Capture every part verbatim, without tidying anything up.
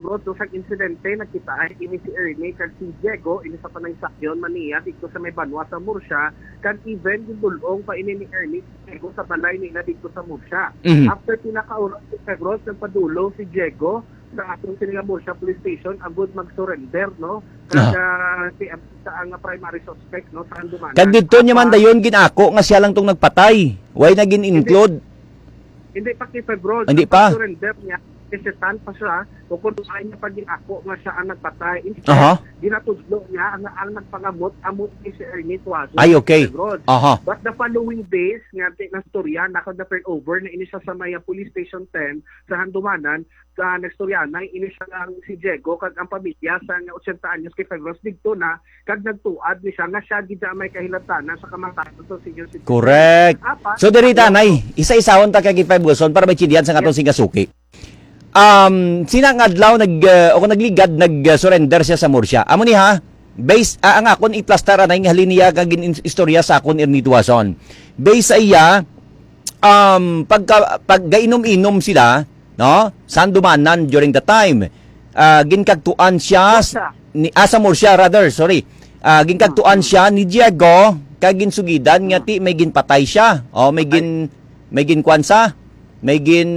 Febros, so sa insidente nakita ay ini si Ernie kag si Diego ini sa panay sakyon maniya dito sa may banwa sa Murcia kag even gidulong pa ini ni Ernie Diego sa balay nila dito sa Murcia. Mhm. After pinakaoras si Febros nagpadulong si Diego sa atong sila Murcia Police Station agud mag-surrender no kag uh, si sa ang primary suspect no sa Handumanan. Kag dito niya man dayon ginako nga siya lang tong nagpatay. Why na gin-include? Hindi pa kay Febros. Hindi pa. Surrender niya isitan pa siya o kung saan niya paging ako nga siya ang nagpatay. Instead, Aha. ginatudlo niya ang, ang nagpangamot amot ni si Ernie Tuazo. Ay, okay. Aha. But the following days, nga na storya, naka-turn over na ini siya sa Maya Police Station ten sa Handumanan, sa nagstorya na ini siya lang si Diego kag ang pamilya sa nga eighty anyos kay Febros digto na kag nagtuad ni siya nga siya gid may kahilabtanan sa kamatayon sa senior citizen. Correct. Apa, So diri tanay, isa-isahon ta kay Febroson para may chidian sa katong sigasuki. Um, sinang adlaw nag uh, o nagligad nag-surrender siya sa Murcia. Amo ni ha, based uh, ang akon i-plastara na yung haliniya kag istorya sa akon Ernie Tuazon. Based sa iya, um, pagka pag gainom-inom sila, no? Sandumanan during the time. Uh, ginkagtuan siya ni asa ah, Murcia rather, sorry. Uh, ginkagtuan siya ni Diego kag ginsugidan nga ti may ginpatay siya. O may gin may ginkwansa. May gin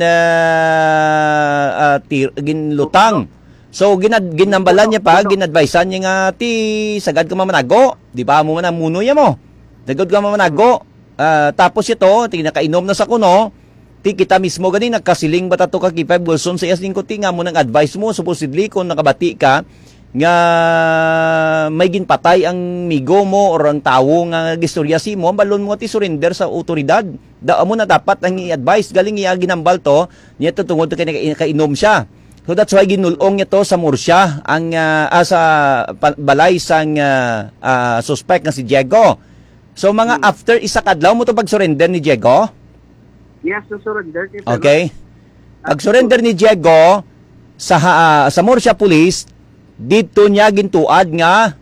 uh, uh, tir, ginlutang. So ginad ginambalan niya pa, ginadvisean niya nga ti sagad ka mamanago, di ba mo man muno ya mo. Sagad ka mamanago. Uh, tapos ito, ti nakainom na sa kuno, ti kita mismo gani nagkasiling bata to ka kay Five Wilson sa iyas ko ti nga mo nang advice mo supposedly kung nakabati ka nga may ginpatay ang migo mo or ang tawo nga gistorya si mo, balon mo ti surrender sa otoridad. Da mo na dapat ang i-advise galing iya ginambal to, niya to tungod kay nakainom siya. So that's why ginulong niya to sa Murcia ang uh, asa balay sang uh, uh, suspect nga si Diego. So mga hmm. after isa kadlaw mo to pag-surrender ni Diego? Yes, to surrender. Okay. Pag-surrender ni Diego sa uh, sa Murcia Police, dito niya gintuad nga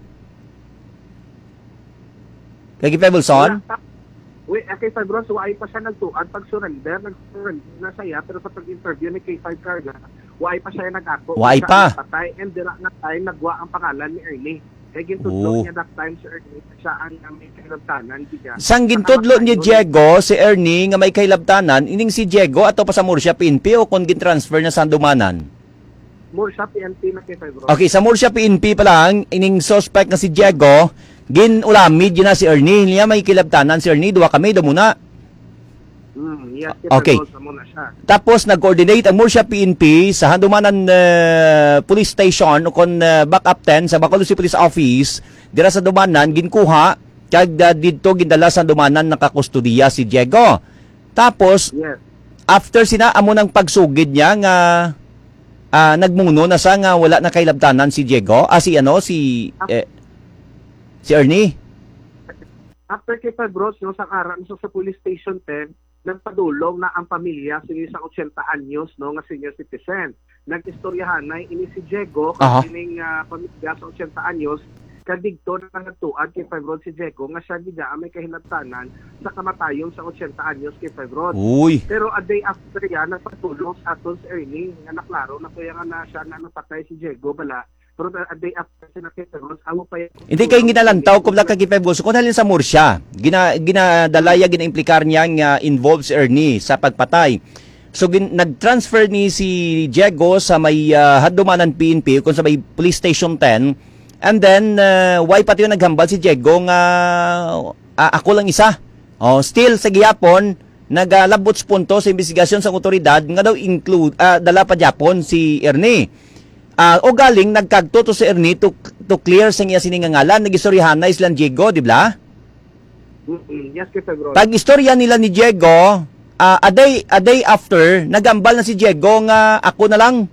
kay Pebblson. Uy, kay Febros, why pa siya nagtuad pag-surrender, nag-surrender na siya, pero sa pag-interview ni K five Carga, why pa siya nag-ako. Why pa? Patay, and dira na time, nagwa ang pangalan ni Ernie. Kaya gintudlo niya that time si Ernie, siya ang may kailabtanan. Sang gintudlo ni Diego, si Ernie, nga may kailabtanan, ining si Diego, ato pa sa Murcia P N P o kung gin-transfer na sa Sandumanan? Murcia P N P na kay Febros. Okay, sa Murcia P N P pa lang, ining suspect na si Diego, gin ulamid yun na si Ernie. Niya may kilabtanan si Ernie, duwa kami, daw muna. Mm, yes, okay. Tapos nag-coordinate ang Murcia P N P sa Handumanan uh, Police Station o kon uh, backup ten sa Bacolod City Police Office dira sa Dumanan ginkuha kag uh, didto gindala sa Dumanan nakakustudiya si Diego. Tapos yes. After sina amo nang pagsugid niya nga uh, nagmuno na sa nga wala na kailabtanan si Diego, ah si ano si eh, si Ernie. After kay Febros, no, sa karan so sa Police Station ten, nagpadulong na ang pamilya sa isang eighty anyos no nga senior citizen. Nag-istoryahan na ini si Diego kaning uh, pamilya sa eighty anyos kadigto na nagtuad kay Febros si Diego nga siya gid may kahilabtanan sa kamatayon sa eighty anyos kay Febros. Uy. Pero a day after yan nagpadulong sa aton si Ernie nga naklaro na kuya nga na siya na napatay si Diego bala. Pero a day after siya nakita Febros, amo pa yan. Hindi kayo ginalantaw kung lang kay Febros. Kung halin sa Murcia, gina, ginadalaya, gina-implikar niya nga involved si Ernie sa pagpatay. So, gin, nag-transfer ni si Diego sa may uh, Handumanan P N P, kung sa may Police Station ten. And then, uh, why pati yung naghambal si Diego nga uh, ako lang isa. Oh, still, sa gihapon, nagalabot punto sa investigasyon sa otoridad nga daw include, uh, dala pa Japon si Ernie. Uh, o galing nagkagto to si Ernie to, to clear sa iya siningangalan nagistoryahan na islang Diego, di ba? Mm-hmm. Yes, kay February. Pag istorya nila ni Diego, uh, a day a day after nagambal na si Diego nga ako na lang.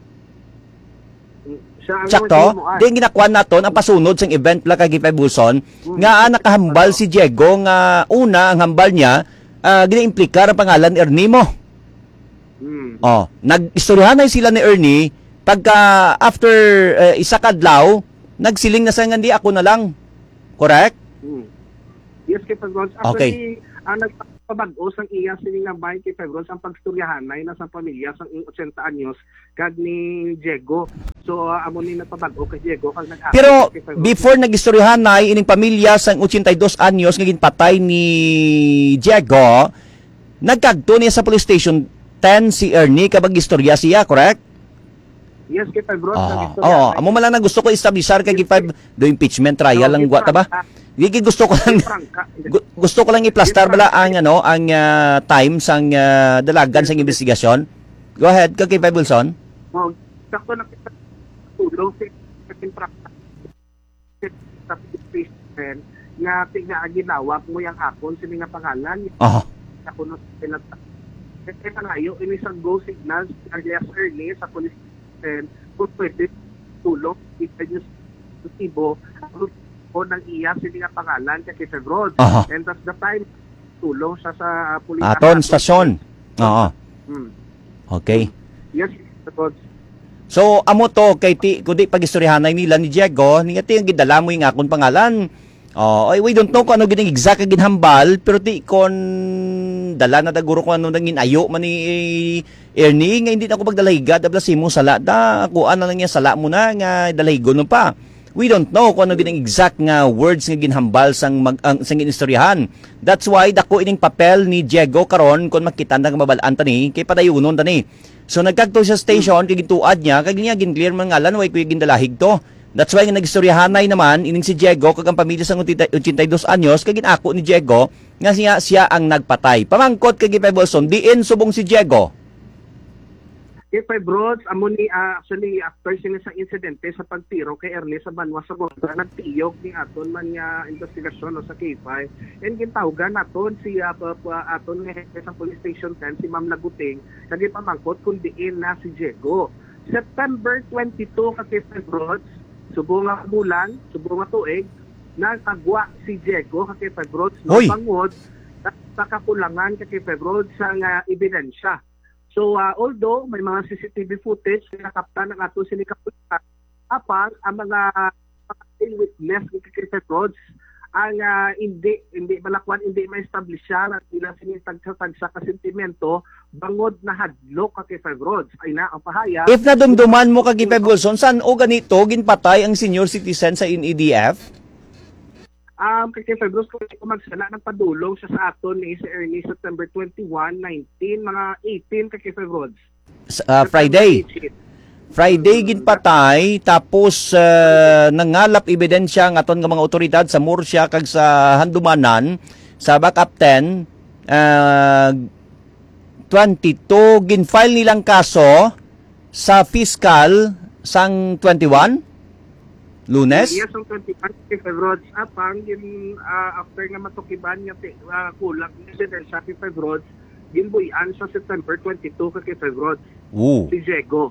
Sakto, di ginakuan naton ang pasunod sang event la kay Pebuson mm-hmm. nga nakahambal si Diego nga una ang hambal niya uh, gina-implikar ang pangalan Ernie mo. Mm. Oh, nag-istoryahan na sila ni Ernie. Pagka after uh, isa kadlaw, nagsiling na sa nga di ako na lang. Correct? Hmm. Yes, kay Febron. Okay. Ang nagpapabag-o sang iya sining nga bahay kay Febron ang pagstoryahan na nasa pamilya sang eighty anyos kag ni Diego. So uh, amo ni nagpabago kay Diego kag nag Pero before nagistoryahan na ining pamilya sang eighty-two anyos nga ginpatay ni Diego, nagkagto niya sa police station ten si Ernie kabag istorya siya, correct? Yes, kay five Bros. Oh, oh, amo man lang na gusto ko establisar kay five do impeachment trial lang gwata ba? Gigi gusto ko lang gu- gusto ko lang i-plaster bala ang ano ang uh, time sang uh, dalagan sang investigasyon. Go ahead, kay five Wilson. Oh, sakto na tulong si sa station nga tingna ginawa mo yang akon sini nga pangalan. Oh. Ako no sila. Kasi panayo ini sa go signals alias early sa police station kung pwede tulong kita yung tibo o nang iya sini nga pangalan kay Kitty Road. Uh-huh. And that's the time tulong sa sa police Aton stasyon. Oo. Hmm. Okay. Yes, Road. So amo to kay ti kundi pagistoryahanay nila ni Diego, niya ti ang gidala mo yung akong pangalan. Oh, ay we don't know kung ano gining exact nga ginhambal, pero ti kon dala na daguro kung ano nang ginayo man ni Ernie nga hindi na ako pagdalahiga dabla simo sala da ako ano lang niya sala mo na nga dalahigo no pa. We don't know kung ano gining exact nga words nga ginhambal sang mag ang sang ginistoryahan. That's why dako ining papel ni Diego karon kon makita na mabalaan tani kay padayunon tani. So nagkagto sa station kay gintuad niya kag niya gin-clear man ngalan way kuy gindalahig to. That's why nga nagistoryahanay naman ining si Diego kag ang pamilya sang eighty-two anyos kag ginako ni Diego nga siya siya ang nagpatay. Pamangkot kay Gipay Bolson diin subong si Diego. Kay five Bros, amo ni uh, actually after sini sa insidente sa pagtiro kay Ernie sa Banwa sa Gondra nagtiyog ni aton man nga investigasyon no, sa K five and gintawgan naton si uh, uh, aton nga hepe sa police station ten si Ma'am Laguting kag pamangkot kun diin na si Diego. September twenty-two kay five Bros, subong nga bulan, subong nga tuig nagagwa si Diego kay five Bros no bangod sa kakulangan kay five Bros sa uh, ebidensya. So uh, although may mga C C T V footage na nakapta ng ato sinikapulitan, apang ang mga witness ng Kitty Roads ang uh, hindi hindi balakwan hindi ma-establish siya at ilang sinitag-tag sa kasentimento bangod na hadlok kay Kitty Roads ay na ang pahaya. If nadumduman mo kag Gipay Bolson saan o ganito ginpatay ang senior citizen sa N E D F? Um, kay Kitty Bros, kung magsala ng padulong siya sa aton ni si Ernie September twenty-one, nineteen, mga eighteen kay Kitty Bros. Uh, Friday. Friday ginpatay tapos uh, nangalap ebidensya ng aton nga mga otoridad sa Murcia kag sa Handumanan sa backup ten uh, twenty-two ginfile nilang kaso sa fiscal sang twenty-one Lunes? Yes, ang twenty-one kay Roads apang gin uh, after nga matukiban nga uh, kulang ni Senator sa Kitty Roads ginbuyan sa September twenty-two kay Roads. Ooh. Si Diego.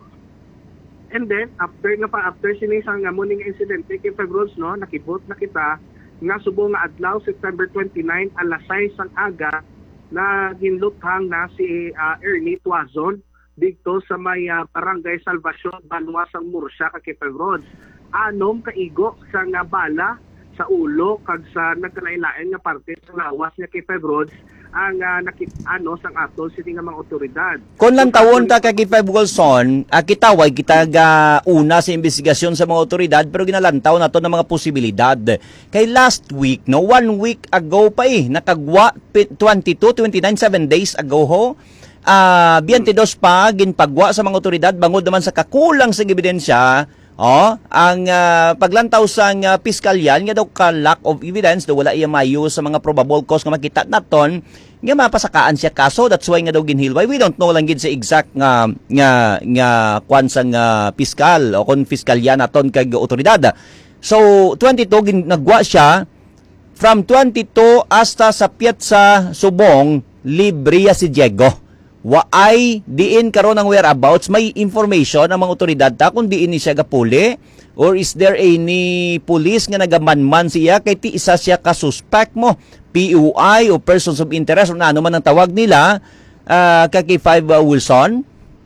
And then after nga pa after sinisang nga mo ning insidente kay Roads no nakibot na kita nga subong nga adlaw September twenty-nine alas sais ang aga na ginluthang na si uh, Ernie Tuazon dito sa may uh, Barangay Salvacion Banwa sang Murcia kay Roads. Anom kaigo sa nga bala sa ulo kag sa nagkalailain nga parte sa lawas nga kay five Roads ang uh, nakit ano sang aton sini nga mga otoridad. Kon lang tawon ta kay Gipay Bolson, uh, kitaway kita ga una sa investigasyon sa mga otoridad pero ginalantaw nato ng mga posibilidad. Kay last week no, one week ago pa eh nakagwa twenty-two, twenty-nine, seven days ago ho. Ah, uh, twenty-two pa ginpagwa sa mga otoridad bangod naman sa kakulang sa ebidensya. Oh, ang uh, paglantaw sang uh, piskalyan nga daw ka lack of evidence daw wala iya mayo sa mga probable cause nga makita naton nga mapasakaan siya kaso that's why nga daw ginhilway. We don't know lang gid sa exact nga nga nga kwan sang uh, piskal o kon fiskalyan naton kay otoridad. So twenty-two gin nagwa siya from twenty-two hasta sa Piazza Subong libre si Diego. Waay diin karon ang whereabouts may information ang mga otoridad ta kung diin ni siya gapuli or is there any police nga nagamanman siya kay ti isa siya ka suspect mo P U I o persons of interest o ano man ang tawag nila uh, kay five uh, Wilson.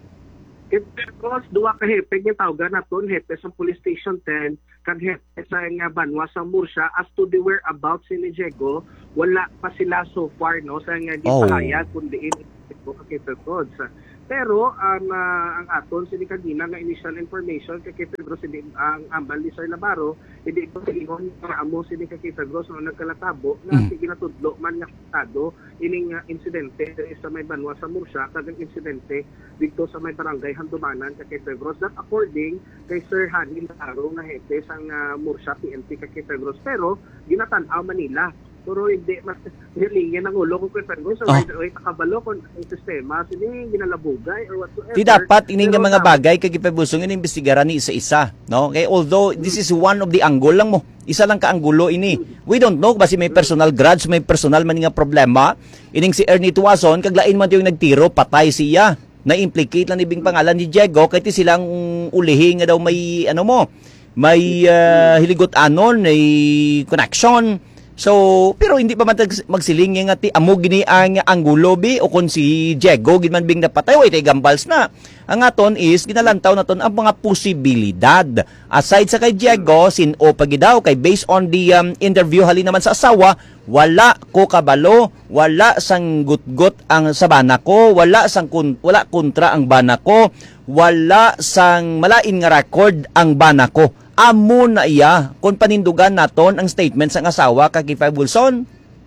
Because duwa ka hepe nga tawagan naton hepe sa police station ten kag hepe sa nga Banwa sa Murcia as to the whereabouts ni Diego wala pa sila so far no sa nga gipahayag oh. Kundi in kay Roads. Pero ang ah, ang aton sini kagina nga initial information kay kay Pedro sini ang ambal ni Sir Navarro hindi ko ingon nga amo sini kay Pedro so nagkalatabo nga Mm. sige natudlo man nga estado ining ah, insidente diri sa may banwa sa Murcia kagang insidente dito sa may barangay Handumanan kay Pedro that according kay Sir Hani Navarro nga hepe sang ah, Murcia P N P kay Pedro pero ginatan-aw Manila pero hindi mas nilingin ang ulo ko kay Pedro so Oh. way, way takabalo kon ang sistema sini ginalabugay or whatsoever. Di dapat ining nga Pero mga dapat- bagay kay gipabusong inimbestigaran ni isa-isa, no? Kay although this is one of the angle lang mo. Isa lang ka anggulo ini. We don't know basi may personal grudge, may personal man nga problema. Ining si Ernie Tuason kaglain man yung nagtiro, patay siya. Na-implicate lang ibing pangalan ni Diego kay ti silang ulihi nga daw may ano mo, may uh, hiligot anon, may connection. So, pero hindi pa man tag- magsiling nga ti amo gini ang anggulo bi o kon si Diego gid man bing napatay way tay gambals na. Ang aton is ginalantaw naton ang mga posibilidad. Aside sa kay Diego, sin-o pagi daw kay based on the um, interview halin naman sa asawa, wala ko kabalo, wala sang gutgot ang sa bana ko, wala sang kun, wala kontra ang bana ko, wala sang malain nga record ang bana ko. Amo na iya kung panindugan naton ang statement sang asawa kay Five Wilson.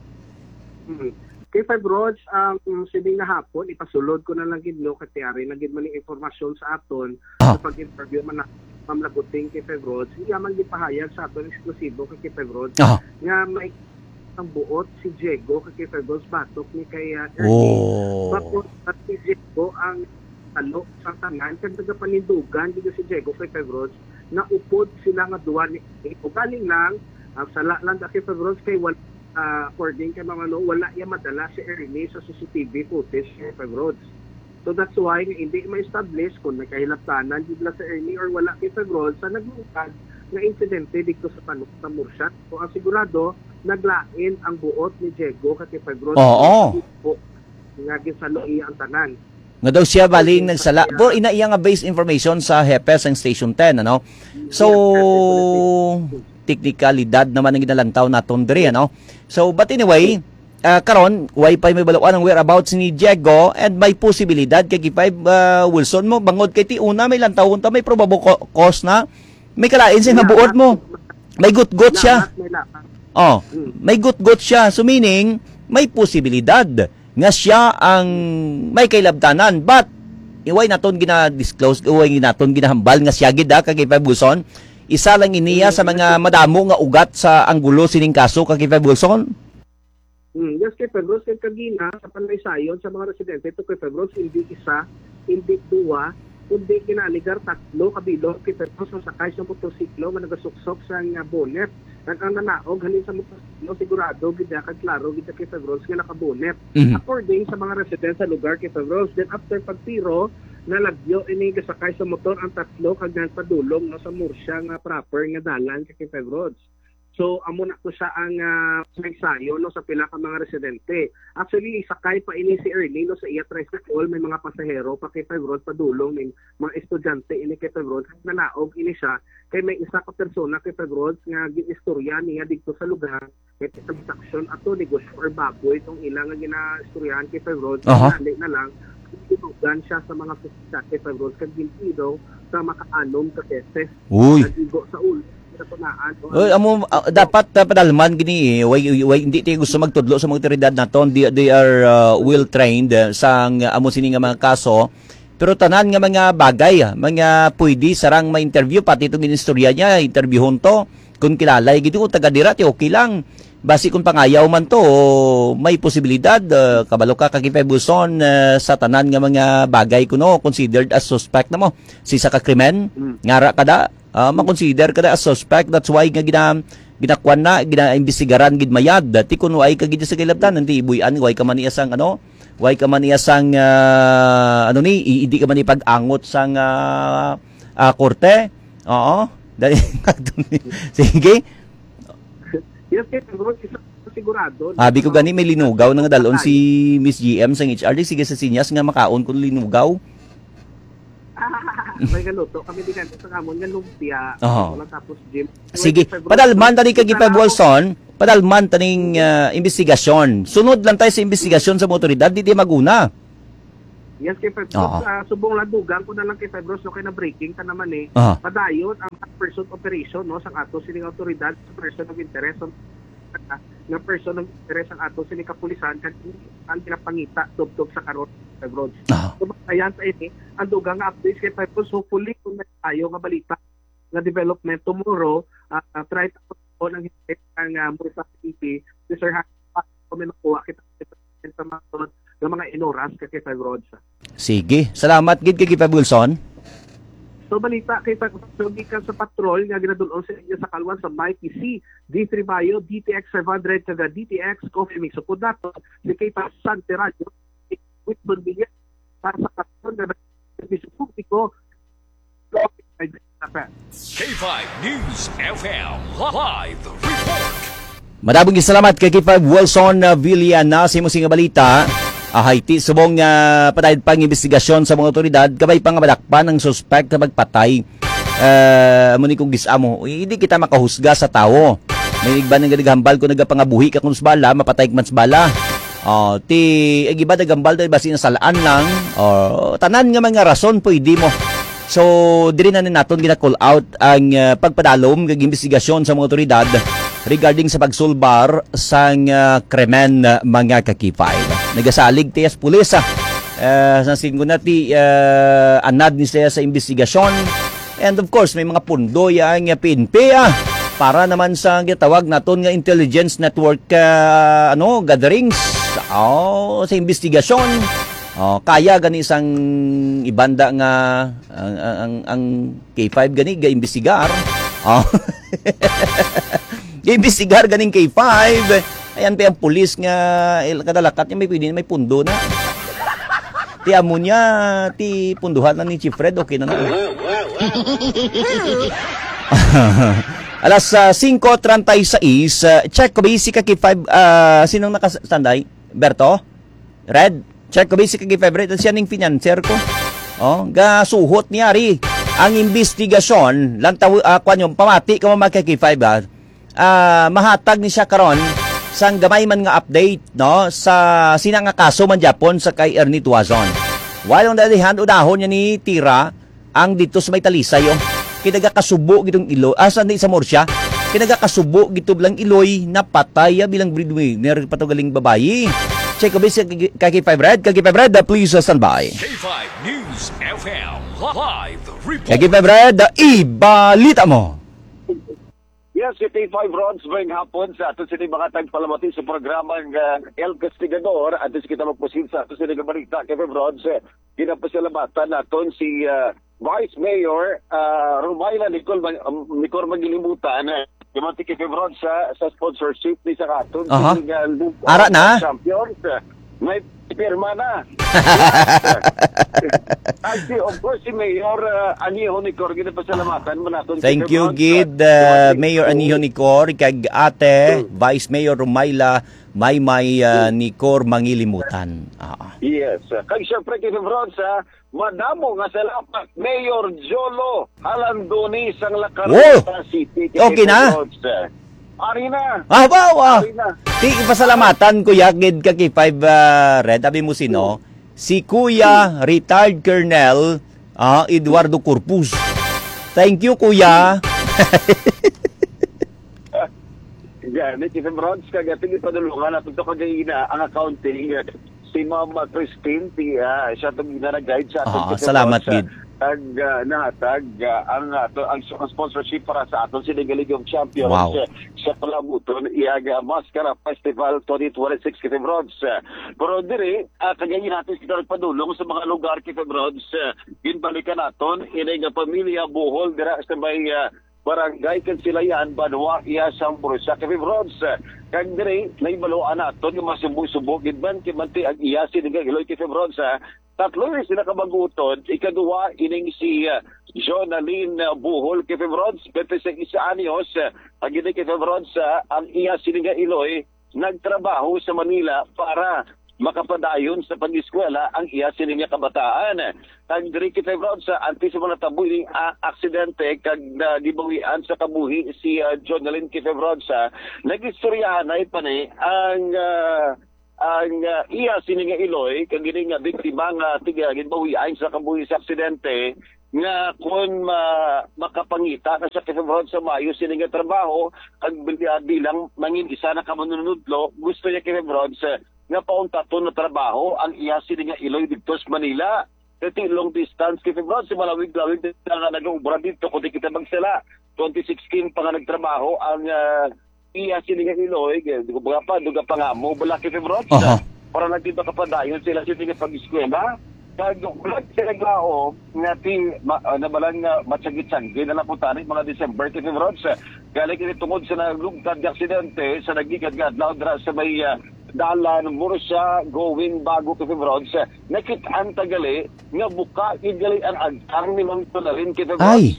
Hmm. Kay Five Rods, ang um, sibing na hapon, ipasulod ko na lang gid no kay Tiari na gid man informasyon sa aton Ah. sa pag-interview man na Ma'am Laguting kay Five Rods. Iya man gipahayag sa aton eksklusibo kay Five Rods Ah. nga may ang buot si Diego kay Five Rods batok ni kay uh, Ernie. Oh. Batok at si Diego ang talo sa tanan kag nagapanindugan dito si Diego kay Five Rods na upod sila nga duwa ni o galing lang ang sala lang kay Five Rods kay wala uh, according kay mga ano, wala iya madala si Ernie sa C C T V footage kay Five Rods. So that's why nga hindi ma-establish kung nakahilaptanan gid sa Ernie or wala kay Five Rods sa naglungkad nga insidente dito sa Tanok sa Murcia. So ang sigurado naglain ang buot ni Diego kay Five Rods. Oo. Nga gisalo iya ang tanan. Nga daw siya baling nagsala. Pero inaiya nga based information sa Hepes ang Station ten, ano? So, teknikalidad naman ang ginalantaw naton diri, ano? So, but anyway, uh, karon wifi may balawan ang whereabouts ni Diego and may posibilidad kay Five uh, Wilson mo bangod kay ti una may lantawon ta may probable co- cause na may kalain siya nga buot mo. May gut-gut siya. May lakas. Oh, may gut-gut siya. So meaning, may posibilidad nga siya ang may kailabtanan. But, iway naton gina-disclose, iway naton ginahambal nga siya gid kay Five Wilson. Isa lang iniya sa mga madamo nga ugat sa anggulo sining kaso kay Five Wilson. Hmm, yes, kay Pedro, kay Kagina, sa panaysayon sa mga residente ito kay Pedro, hindi isa, hindi duwa, kundi kinaligar tatlo kabilog kay Pedro sa sakay sa motosiklo nga nagasuksok sa nga bonnet. At ang nanaog halin sa motosiklo, sigurado, gida kag klaro, gida kay Pedro nga nakabonet. Mhm. According sa mga residente sa lugar kay Pedro, then after pagtiro, nalagyo ini gasakay sa motor ang tatlo kag nagpadulong no sa Murcia nga proper nga dalan kay Pedro. So amo na ko siya ang uh, ensayo no sa pila ka mga residente. Actually sakay pa ini si Ernie no sa iya tricycle may mga pasahero pa kay Five Roads padulong ning mga estudyante ini kay Five Roads nanaog ini siya kay may isa ka persona kay Five Roads nga ginistorya niya dito sa lugar kay transaction ato negosyo or baboy itong ilang nga ginaistoryahan kay Five Roads Aha. uh-huh. na lang tinugan siya sa mga susita kay Five Roads kag gintido sa makaanom ka peses Uy. nagigo sa ulo tunaan o Oy, amo uh, dapat uh, padalman gini eh. Way, way hindi ti gusto magtudlo sa mga otoridad naton. They, they are uh, well trained uh, sang uh, amo sini nga mga kaso. Pero tanan nga mga bagay, ah, mga pwede sarang ma-interview pati itong inistorya niya, interviewon to. Kung kilala, gito kung taga dira, ti okay lang. Basi kung pangayaw man to, o may posibilidad, uh, kabalo ka kay Buson uh, sa tanan nga mga bagay kuno considered as suspect na mo. Si sa kakrimen, Mm. ngara kada, uh, makonsider kada as suspect. That's why nga gina, ginakwan na, ginaimbestigaran gid mayad. Ti kuno ay kagid sa kilabtan, nanti ibuyan, way ka man iyasang ano, way ka man iyasang, uh, ano ni, i- hindi ka man ipag-angot sang uh, uh, korte. Oo. Dali, sige. yes, kay Pedro, isa sigurado. Abi ko gani may linugaw na nga dalon si Miss G M sang H R D. Sige sa sinyas nga makaon kung linugaw. May galuto kami din sa kamon nga lumpia. Oo. Wala tapos gym. Sige, padalman tani kay Five Wilson, padalman taning uh, investigasyon. Sunod lang tayo sa investigasyon sa motoridad, di di maguna. Yes, kay Febros, Oo. uh, subong ladugan ko na lang kay Febros no kay na breaking ta naman eh. Aha. Padayon ang person operation no sang ato sining awtoridad sa person of interest on nga person of interest ang ato sining kapulisan kan ang pinapangita tubtog sa karon Febros. Aha. So ayan sa ini ang dugang nga updates kay Febros hopefully kung may tayo nga balita nga development tomorrow uh, uh, try ta ko nang hit ang uh, Mursa City si Sir Happy kung may makuha kita sa mga ng mga inoras kay Febros. Sige. Salamat gid kay Kipa Wilson. So balita kay pagsugikan sa patrol nga ginadulong sa inyo sa kalwan sa M I P C, D three Bayo, D T X five hundred kag D T X Coffee Mix. So po dato si kay pa Sante Radio with Bonbilya para sa patrol nga service publiko. K five News F M Live Report. Madabong salamat kay Kipa Wilson uh, Villana sa imong nga balita. Ahay ti subong nga uh, padayad pang investigasyon sa mga otoridad kabay pa nga madakpan ng suspect na magpatay. Uh, amo ni kung gisamo, hindi kita makahusga sa tawo. May igba nang gadagambal ko nagapangabuhi ka kung bala, mapatay man bala. Oh, ti iba nagambal dahil basi nasalaan lang. Oh, tanan nga mga rason pwede mo. So, diri na naton gina-call out ang uh, pagpadalom kag investigasyon sa mga otoridad regarding sa pagsulbar sang uh, krimen uh, mga kakipay. Nagasalig tiyas pulis ah. Uh, sa singunati uh, anad ni siya sa investigasyon. And of course, may mga pundo yang uh, P N P ah, para naman sa gitawag naton nga intelligence network uh, ano gatherings oh, sa investigasyon. Oh, kaya gani isang ibanda nga ang ang, ang K five gani ga-imbestigar. Oh. Ga-imbestigar ganing K five. Ayan pa ang pulis nga kadalakat niya may pwede may pundo na. Ti amo niya ti punduhan na ni Chief Fred okay na na. Alas uh, five thirty-six, uh, check ko ba si K five uh, sinong nakastanday? Berto? Red? Check ko ba si K five Red? Siya ning financer ko. Oh, ga suhot niya ri ang investigasyon lang taw uh, kwan yung pamati ka mga K five ah. Uh, mahatag ni siya karon sang gamay man nga update no sa sina nga kaso man Japon sa kay Ernie Tuazon. While on the other hand udahon niya ni Tira ang dito sa may Talisay oh. Kinaga kasubo gitong Iloy asa ah, sa Murcia kinaga kasubo gito lang Iloy napatay bilang breadwinner patugaling babayi. Check ko bisa kay five Red kay five Red please uh, stand by. K five News F M Live Report. Kay five Red ibalita mo. Yes, si K five Rods may hapon sa ato sini mga tagpalamati sa programang uh, El Castigador at kita magpusin sa ato sini balita K five Rods eh, ginapasalamatan naton si uh, Vice Mayor uh, Rumayla Nicole um, Nicole Magilimutan eh, Kimati K five Rods sa, sa sponsorship ni sa aton uh-huh. si uh, Ara na Champions uh, may pirma na. Actually, of course, si Mayor uh, Aniho Nicor, ginapasalamatan mo natin. Thank you, Gid, uh, Mayor Aniho Nicor, kag ate, Vice Mayor Rumayla, may may uh, Nicor Mangilimutan. Ah. Yes. Kag syempre, Kevin Bronze, uh, madamo nga salamat, Mayor Jolo Halandoni sang Lacarita City. Okay na? Ari na. Ah, wow, wow. Ari na. Ti pasalamatan Kuya Gid ka kay five uh, Red abi mo sino? Si Kuya retired Colonel uh, Eduardo Corpus. Thank you Kuya. Gani Kevin Bronze kagating ipadulungan ato to kagayina ang accounting si Mama Christine ti uh, siya tong ginana-guide sa aton. Ah, salamat Gid. Tag uh, nahatag uh, ang ato ang, ang sponsorship para sa aton sinigaligong champions wow. uh, sa palabuton iaga Mascara Festival twenty twenty-six Kevin Bronze. Uh, pero diri uh, kagayin natin kita nagpadulong sa mga lugar Kevin Bronze uh, ginbalikan naton inay nga pamilya Bohol dira sa may uh, barangay Kansilayan, Banwa, iya Sambro sa Kevin Bronze. Kag diri naibaluan naton yung masubog-subog gidban kimanti ang iya sinigang Iloy Kevin Bronze. Tatlo rin sila kabaguton. Ikaduwa, ining si uh, Jonaline uh, Buhol kay Febrods. Pwede sa isa anyos, uh, ang ining kay Febrods, uh, ang iya siniga Iloy, nagtrabaho sa Manila para makapadayon sa pag-eskwela ang iya siniga kabataan. Ang diri kay Febrods, uh, anti sa mga tabuing uh, aksidente, kag uh, gibawian sa kabuhi si uh, Jonaline kay Febrods. Uh, nag-istoryahan na ipani ang... Uh, ang uh, iya sini nga Iloy kag gini nga biktima nga tiga ginbawian sa kabuhi sa aksidente nga kung ma, makapangita na sa February sa Mayo sini nga trabaho kag bilang mangin isa na kamanunudlo gusto niya kay February sa nga pauntaton na trabaho ang iya sini nga Iloy dito sa Manila. Ito long distance kay February sa malawig-lawig na nga nag-ubra dito kung di kita magsala twenty sixteen pa nga nagtrabaho ang uh, iya sini nga Iloy, duga pa, duga pa nga mo, bala kay February, Aha. para nagtita ka pa dayon sila sini nga pag-eskwela. Kag ulat sila glao nga ti ma, uh, nabalang nga matsagit-sanggit na naputani mga December kay February. Galing kini tungod sa naglugtad nga aksidente sa nagigad nga adlaw dra sa may uh, dalan Murcia going bago kay February. Nakit-an tagali nga buka igali ang agtang ni Mang Tularin kay February.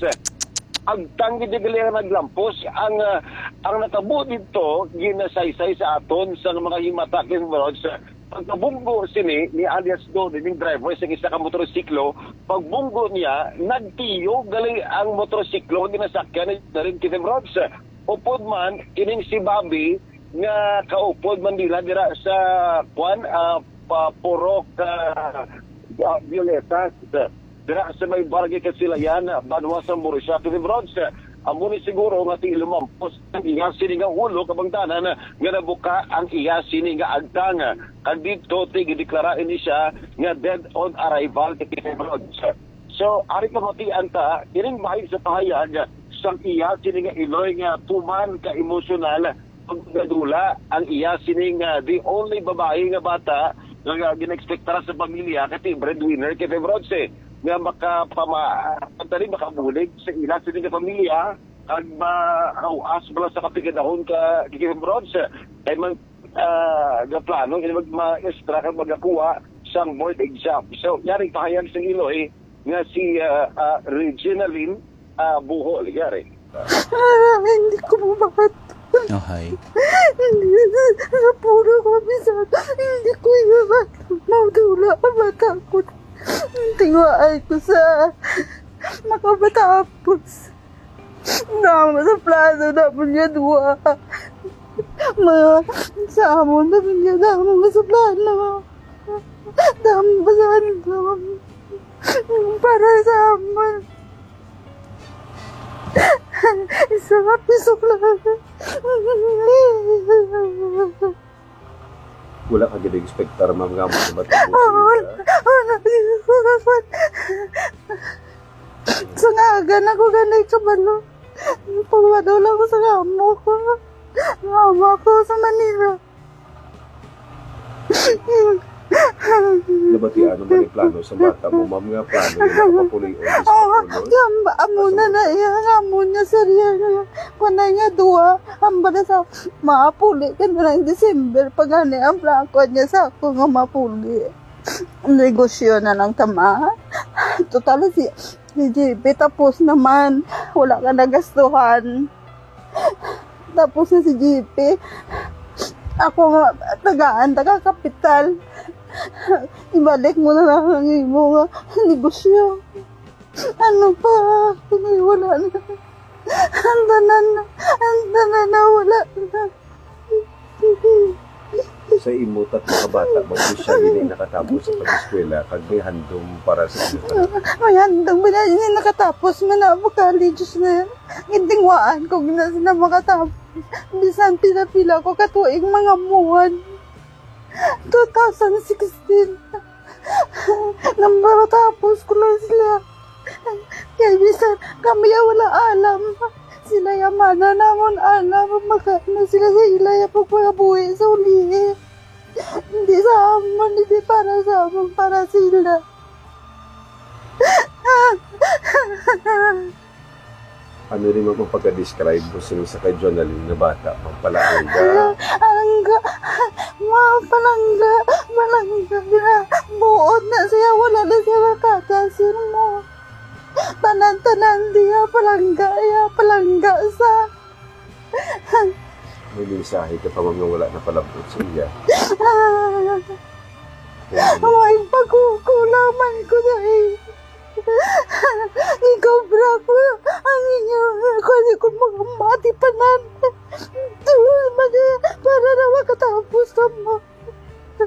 Agtang gidigali ang naglampos ang uh, ang natabo dito ginasaysay sa aton sa mga himata kay February. Pagkabunggo sini ni alias do ning driver sa isa ka motorsiklo, pagbunggo niya nagtiyo gali ang motorsiklo ginasakyan na rin kay February. Upod man ining si Bobby nga kaupod man nila dira sa kwan uh, pa Purok uh, uh, Violeta dira sa may barangay Kasilayan Banwa sa Murcia kay February. Amo ni siguro nga ti lumampos ang iya sini nga ulo kabangtanan nga nabuka ang iya sini nga agtang kag dito ti gideklara ini siya nga dead on arrival kay February. So ari pamatian ta ining mahig sa pahayag sang iya sini nga Iloy nga tuman ka emosyonal pagdadula ang iya sini nga the only babae nga bata nga ginexpectara sa pamilya kay breadwinner kay February nga makapama pantali makabulig sa ila sa nga pamilya kag maawas bala sa kapigadahon ka kikibrods kay man uh, ga plano ini mag ma-extra kag magakuha sang board exam. So yari pahayag sa Iloy nga si uh, uh, Reginaldine uh, Buho yari. Ah, hindi ko mabat. Okay. Hindi na puro ko bisan. Hindi ko iba maudula matakot. Tingwaan ko sa makabatapos. Nama sa plano naman niya dua. Mga sa amon naman niya dama sa plano. Dama ba sa andam. Para sa amon. Isang pisok lang. Wala ka gid expectar ma'am nga mo sa batang sa nga gan ako ganay kabalo pagwado lang ko sa amo ko amo ko sa Manila. Nabati ano man yung plano sa bata mo ma'am nga plano yung nakapapuloy o Oo, gamba amo na na iya amo niya sariya nga kunay nga duwa amba na sa maapuli ka na lang December pag ano ang plako niya sa ako nga mapuli. Negosyo na lang tama. Total si si J P tapos naman wala ka nagastuhan. Tapos na si J P ako nga tagaan taga kapital. Ibalik mo na lang ang imo nga negosyo. Ano pa? Wala na. Handa na na. Handa na na. Wala na. sa imo at mga bata mag-isya yun ay nakatapos sa pag-eskwela kag may handom para sa inyo. May handong ba na yun nakatapos man na college na indingwaan ko na sila makatapos. Bisan pila-pila ko katuig mga muwan. twenty sixteen nang matapos ko lang sila. Kaya bisan kami wala alam. Sila yamana namon alam makana sila sa ilaya pagpabuhi sa uli. Hindi sa amon, hindi para sa amon, para sila. Ano rin mo kung pagka-describe mo sa sa kay Jonalyn na bata, magpalangga? Angga, mga palangga, palangga na. Buod na siya, wala na siya makakasin mo. Tanan-tanan diya, palangga, ya, palangga sa. May mensahe ka pa mga wala na palabot sa iya. May pagkukulaman ko dahil. Ikaw, bravo, ang inyo, kasi kung mga mati pa nan. Para na makatapos ka mo.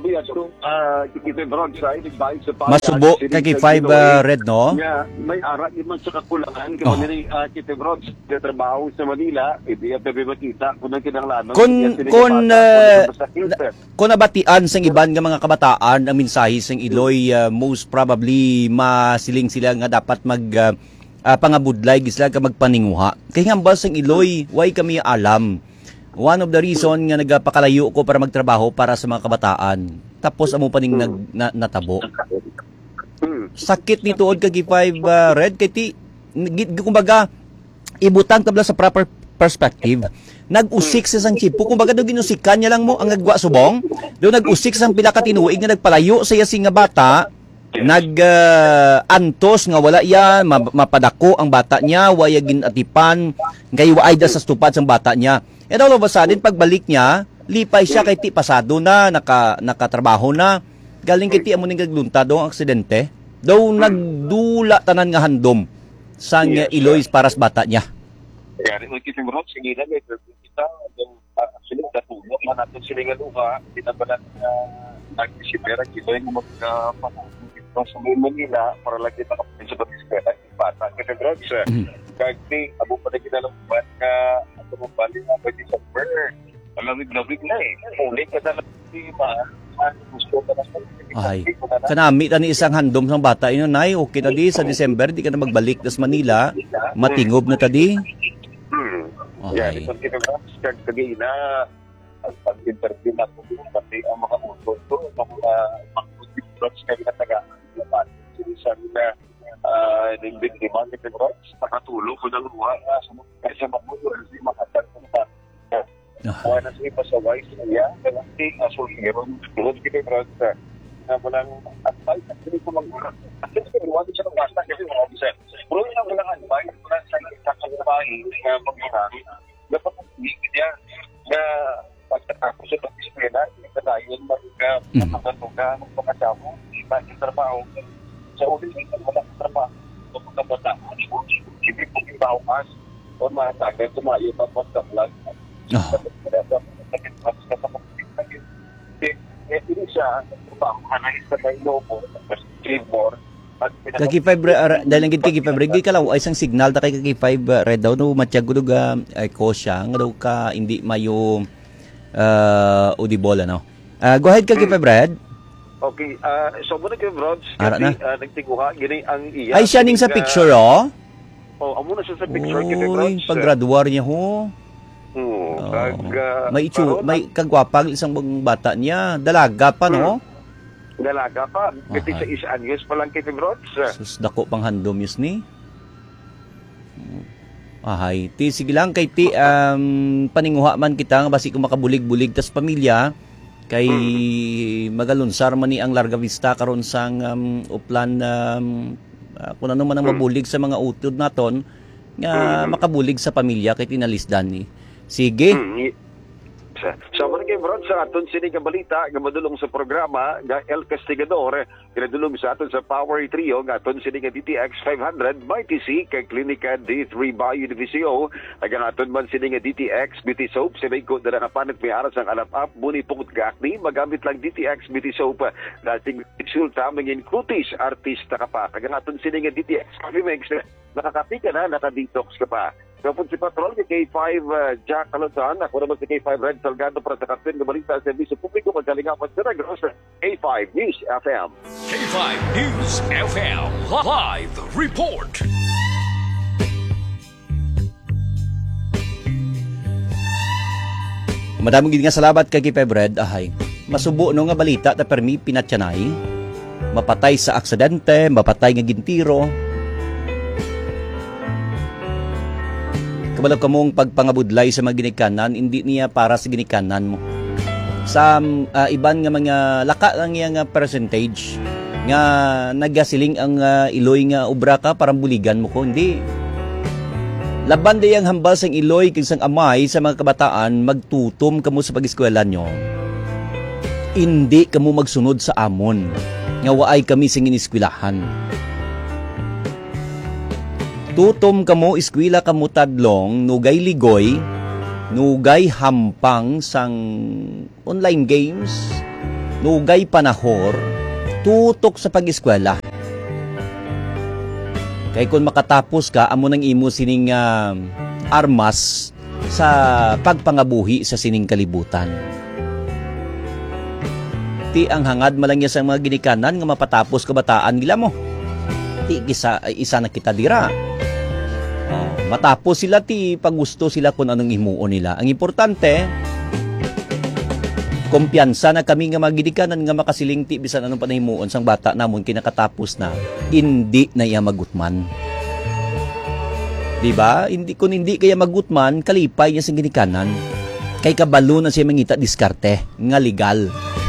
Sabi ato, ah, Kiki Bron, sa inig sa pagkakas. Masubo kay five uh, red, no? Nga, may ara di man sa kakulangan. Kaya Oh. oh. nini, uh, Kiki Bron, sa trabaho sa Manila, hindi ang tabi makita kung ang kinanglanon. Kun kun uh, kun nabatian sang iban nga mga kabataan ang mensahe sang Iloy, uh, most probably masiling sila nga dapat mag uh, uh, pangabudlay gisla ka magpaninguha. Kay nga ba sang Iloy, why kami alam? One of the reason nga nagpakalayo ko para magtrabaho para sa mga kabataan. Tapos amo paning nag na, natabo. Sakit ni tuod kay five uh, red kay ti kumbaga ibutang tabla sa proper perspective. Nag-usik sa sang chipo, kumbaga do ginusikan niya lang mo ang nagwa subong. Do nag-usik sang pila ka tinuig nga nagpalayo sa yasing nga bata. Nag uh, antos nga wala yan, mapadako ang bata niya, waya ginatipan, kay waay da sa stupad sang bata niya. And all of a sudden, pagbalik niya, lipay siya kay ti pasado na, naka, nakatrabaho na, galing kay ti amo ning gaglunta do ang aksidente. Daw nagdula tanan nga handom sang yes, Iloy para sa bata niya. Kaya rin mo kita mo, sige na, may kita, actually, natulog na natin sila nga luha, tinabalan na nag-isipera, kita yung magpapakot sa Manila para lang kita kapatid sa pag-iskwela ng bata. Kasi drugs, kagdi, abo pa na kinalaman ka, ito mo bali na by December, malamig-lamig na eh. Uli ka na lang, di ba? Gusto ka na sa ay, kanami ta ni isang handom sang bata ino nay, okay na di sa December, di ka na magbalik das Manila, matingob na ta di. Hmm. Okay. Yan, ito kita drugs, kagdi na ang pag-interview na po, pati ang mga utot ko, mga drugs kayo na taga sinisan na ng biktima ng drugs, nakatulong ko ng luha na kasi sa mabulo hindi makatag na kuha na sa ipasaway siya kasi asulhero tulad kita drugs na walang advice at hindi ko mag-ulat at hindi ko iwanan siya ng basta kasi mga officer pero yun ang walang advice na sa kakalabahin na pag-ihari dapat mag-ibig niya na pagkatapos sa pag-iskwela hindi ka tayo mag-magatuga magpakasamo bakit trabaho sa ulit ng walang trabaho o pagkabata hindi po ibawas o matagay tumayo pa po sa vlog hindi siya anais na may lobo more kaki five dahil lang gid kaki five red ka law ay isang signal ta kay kaki five red daw no matyago dug ay ko siya nga daw ka hindi mayo uh, audible ano. Uh, go ahead kaki five red. Okay, uh, so muna kayo, Rods, Ara kasi uh, nagtiguha, gini ang iya. Ay, siya ning sa picture, oh? Oh, amo na siya sa picture, kini Uy, Rods. pag-graduar niya, ho. Hmm, Oh. kag, uh, May itsu, paron, may kagwapag isang bata niya. Dalaga pa, no? Dalaga pa. Kasi Aha. sa is anyos pa lang kini Rods. Sus, dako pang handom yus ni. Ahay, ti, sige lang kay ti, um, paninguha man kita, nga basi kung makabulig-bulig tas pamilya, kay magalunsar man ni ang Larga Vista karon sang um, uplan um, uh, kung ano man ang mabulig sa mga utod naton nga makabulig sa pamilya kay tinalisdan ni. Sige. Hmm. Sa mga kayo, Rods, sa aton sinig ang balita, nga madulong sa programa, nga El Castigador, kinadulong sa aton sa Power Trio, nga aton sinig ang D T X five hundred, by T C, kay Klinika D three Bio Divisio, nga aton man sinig ang D T X Beauty Soap, sa may ko na nakapanat may aras ang alap-up, muni pungot ka-acne, magamit lang D T X Beauty Soap, dating resulta, mangin kutis, artista ka pa, kaya aton sinig ang D T X Coffee Mix, nakakapi ka na, nakadetox ka pa. Kapag si Patrol, si K five uh, Jack Alonsan, ako naman si K five Red Salgado para sa kapatid ng balita sa Servisyo Publiko, magkalingapan sa Negros, K five News F M. K five News F M Live Report. Madaming gid nga salamat kay K five Red. Ahay. Masubo no nga balita ta permi pinatyanay. Mapatay sa aksidente, mapatay nga gintiro. Kabalo kamong pagpangabudlay sa mga ginikanan, hindi niya para sa ginikanan mo. Sa uh, iban nga mga laka lang nga percentage nga nagasiling ang uh, Iloy nga obra ka parang buligan mo ko, hindi. Laban day ang hambal sang Iloy kag sang amay sa mga kabataan, magtutom kamo sa pag-eskwela nyo. Hindi kamo magsunod sa amon nga waay kami sing iniskwelahan. Tutom kamo eskwela kamo tadlong nugay ligoy, nugay hampang sang online games, Nugay panahor, tutok sa pag-eskwela. Kay kung makatapos ka, amo nang imo sining uh, armas sa pagpangabuhi sa sining kalibutan. Ti ang hangad malangya sa mga ginikanan nga mapatapos kabataan nila mo. Ti isa, isa na kita dira. Oh, matapos sila ti pagusto sila kung anong himuon nila. Ang importante, kumpiyansa na kami nga magidikanan nga makasiling ti bisan anong panahimuon sang bata namon kinakatapos na hindi na iya magutman. Diba? Hindi kung hindi kaya magutman, kalipay niya sa ginikanan. Kay kabalo na siya mangita diskarte nga legal.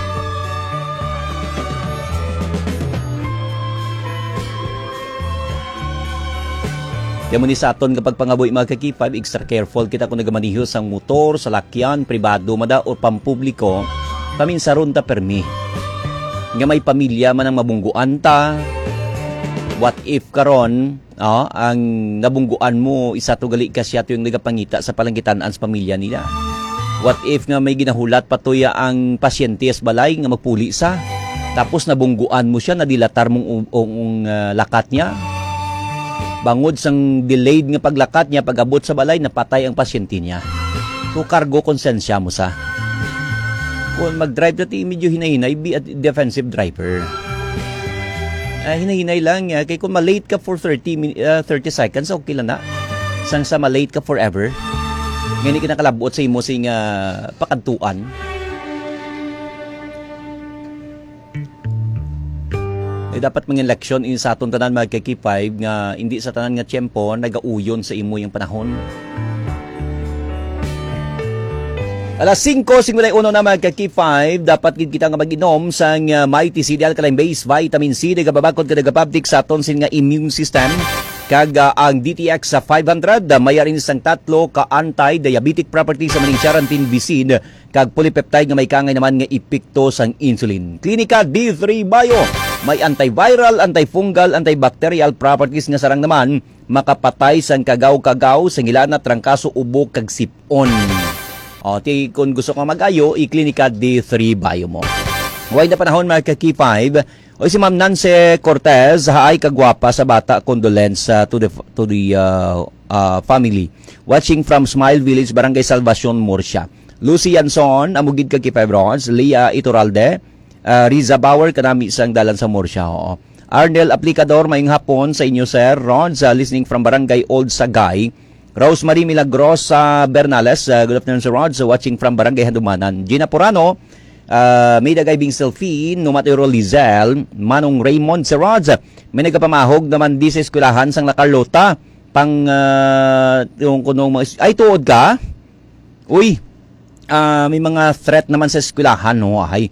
Kaya mo ni sa aton kapag pangaboy mga kakipay, extra careful kita kung nagamaniho sa motor, sa lakyan, pribado, mada o pampubliko, paminsaron ta permi. Nga may pamilya man ang mabungguan ta, what if karon, oh, ang nabungguan mo, isa to gali ka siya to yung nagapangita sa palanggitanaan sa pamilya nila. What if nga may ginahulat patuya ang pasyente sa balay nga magpuli sa, tapos nabungguan mo siya, nadilatar mong um, uh, lakat niya, bangod sang delayed nga paglakat niya, pag-abot sa balay, napatay ang pasyente niya. So, kargo konsensya mo sa. Kung mag-drive natin, medyo hinahinay, be a defensive driver. Uh, hinahinay lang, uh, kaya kung malate ka for thirty, uh, thirty seconds, okay lang na. Sang sa malate ka forever. Ngayon ka nakalabot sa imo sing uh, pakantuan. Eh, dapat mga leksyon in sa atong tanan mga kakipay nga hindi sa tanan nga tiyempo nagauyon sa imo yung panahon. Alas singko singulay uno na mga kakipay, dapat kita nga mag-inom sa uh, Mighty C D Alkaline Base Vitamin C na gababakod ka nagapabdik sa aton sin nga immune system. Kag uh, ang D T X sa five hundred, uh, may arin isang tatlo ka anti-diabetic properties sa maning charantin bisid kag polypeptide nga may kangay naman nga epekto sang insulin. Klinika D three Bio, may antiviral, antifungal, antibacterial properties nga sarang naman makapatay sang kagaw-kagaw sa ngilana, trangkaso, ubo kag sipon. O, ti kung gusto kang mag-ayo, i-klinika D three Bio mo. Huwag na panahon mga kaki-five. O si Ma'am Nancy Cortez, haay kagwapa sa bata, condolence uh, to the to the uh, uh, family. Watching from Smile Village, Barangay Salvacion, Murcia. Lucy Yanson, amugid kaki-five Rons. Leah Iturralde, uh, Riza Bauer, kanami isang dalan sa Murcia. Oo. Arnel Aplicador, maying hapon sa inyo, Sir. Rons, uh, listening from Barangay Old Sagay. Rosemary Milagrosa Bernales, uh, good afternoon, Sir Rons, watching from Barangay Hadumanan. Gina Porano, Uh, may dagay bing selfie, Numatero Lizel, Manong Raymond Serods, may nagapamahog naman di sa eskulahan sang La Carlota, pang, uh, yung kunong mga, ay tuod ka? Uy, uh, may mga threat naman sa eskulahan, no, ay,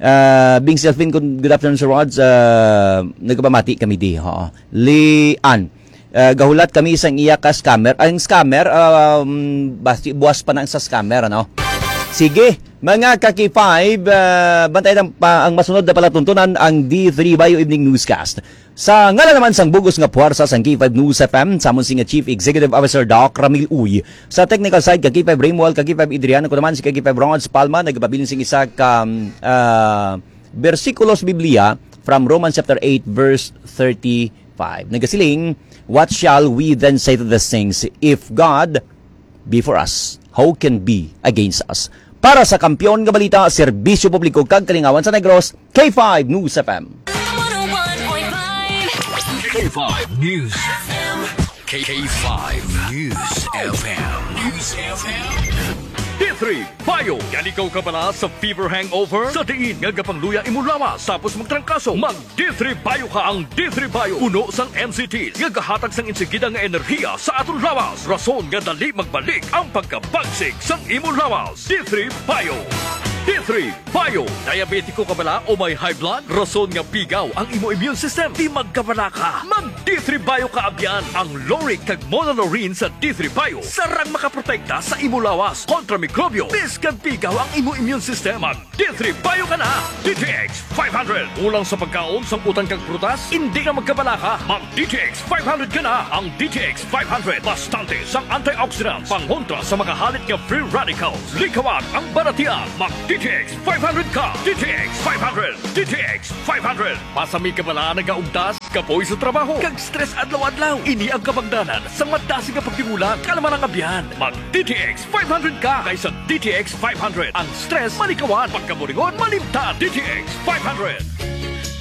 uh, bing selfie, good afternoon Serods, uh, nagapamati kami di, ho. Lian, uh, gahulat kami isang iya ka scammer, ang scammer, um, basti, buwas pa na sa scammer, ano? Sige, mga kaki-five, uh, bantay ng pa, ang masunod na palatuntunan ang D three Bio Evening Newscast. Sa ngala naman sang bugos nga puwarsa sang K five News F M, samon si nga Chief Executive Officer Doc Ramil Uy. Sa technical side, kaki five Raymwell, kaki five Idrian, ako naman si kaki five Ronald Palma, nagpabilin sing isa ka uh, versikulos Biblia from Romans chapter eight verse thirty-five. Nagasiling, what shall we then say to these things? If God be for us, who can be against us? Para sa kampiyon nga balita, serbisyo publiko kag kalingawan sa Negros, K five News F M. K five News F M. K five News F M. News F M. D three Bio. Yan ikaw ka pala sa fever hangover? Sa diin nga gapangluya imo lawas tapos magtrangkaso. Mag D three Bio ka. Ang D three Bio uno sang M C Ts nga gahatag sang insigida nga enerhiya sa aton lawas. Rason nga dali magbalik ang pagkabagsik sang imo lawas. D three Bio. D three Bio. Diabetiko ka bala o may high blood? Rason nga pigaw ang imo immune system. Di magkabala ka. Mag D three Bio ka abyan. Ang Loric kag Monolorine sa D three Bio sarang makaprotekta sa imo lawas kontra mikrobyo. Bis kag pigaw ang imo immune system. Mag D three Bio ka na. D T X five hundred. Ulang sa pagkaon sang utang kag prutas, hindi na magkabala ka. Mag D T X five hundred ka na. Ang D T X five hundred bastante sang antioxidants, pangontra sa mga halit nga free radicals. Likawat ang baratian. Mag D D T X five hundred ka! D T X five hundred! D T X five hundred! Masami ka bala nagaugdas, kapoy sa trabaho, kag stress adlaw-adlaw. Ini ang kabangdanan sa madasi nga pagtingulang kalaman ang abyan. Mag D T X five hundred ka kaysa D T X five hundred. Ang stress malikawan, pagkaburingon malimtan. D T X five hundred!